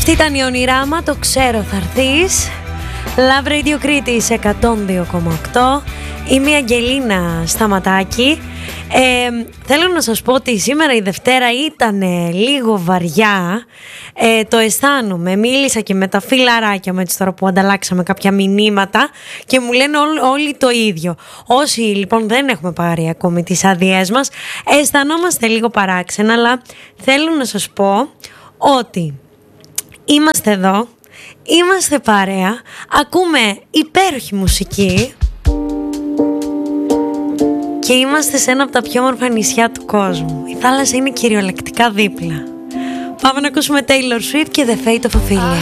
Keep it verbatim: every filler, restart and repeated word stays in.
Αυτή ήταν η Ονειράμα, το ξέρω θα έρθεις. Love Radio Κρήτης εκατόν δύο κόμμα οκτώ. Είμαι η Αγγελίνα Σταματάκη. ε, Θέλω να σας πω ότι σήμερα η Δευτέρα ήταν λίγο βαριά. ε, Το αισθάνομαι. Μίλησα και με τα φιλαράκια μου έτσι τώρα που ανταλλάξαμε κάποια μηνύματα και μου λένε ό, όλοι το ίδιο. Όσοι λοιπόν δεν έχουμε πάρει ακόμη τις άδειές μας, αισθανόμαστε λίγο παράξενα, αλλά θέλω να σας πω ότι είμαστε εδώ, είμαστε παρέα, ακούμε υπέροχη μουσική και είμαστε σε ένα από τα πιο όμορφα νησιά του κόσμου. Η θάλασσα είναι κυριολεκτικά δίπλα. Πάμε να ακούσουμε Taylor Swift και The Fate of Ophelia.